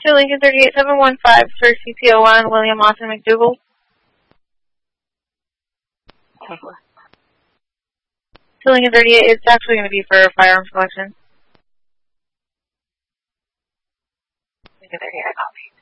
To Lincoln 38715 for CPO1, William Austin McDougall. To Lincoln 38, it's actually going to be for firearms collection. Lincoln 38, I copy.